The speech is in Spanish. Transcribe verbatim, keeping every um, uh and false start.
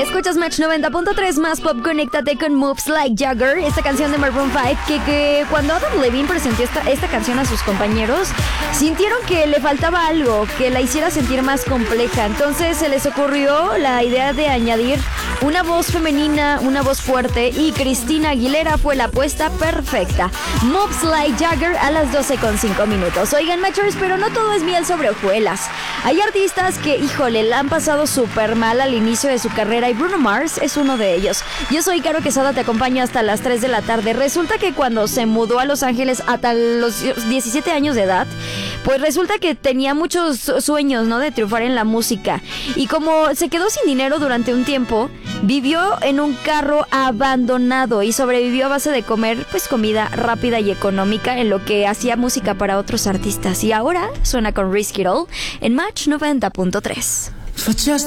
Escuchas Match noventa punto tres más pop, conéctate con Moves Like Jagger, esta canción de Maroon cinco que, que cuando Adam Levine presentó esta, esta canción a sus compañeros, sintieron que le faltaba algo, que la hiciera sentir más compleja. Entonces se les ocurrió la idea de añadir una voz femenina, una voz fuerte, y Christina Aguilera fue la apuesta perfecta. Moves Like Jagger a las doce con cinco minutos. Oigan, Matchers, pero no todo es miel sobre hojuelas. Hay artistas que, híjole, la han pasado súper mal al inicio de su carrera y Bruno Mars es uno de ellos. Yo soy Caro Quesada, te acompaño hasta las tres de la tarde. Resulta que cuando se mudó a Los Ángeles hasta los diecisiete años de edad, pues resulta que tenía muchos sueños, ¿no?, de triunfar en la música. Y como se quedó sin dinero durante un tiempo, vivió en un carro abandonado y sobrevivió a base de comer, pues, comida rápida y económica, en lo que hacía música para otros artistas. Y ahora suena con Risk It All en Match noventa punto tres.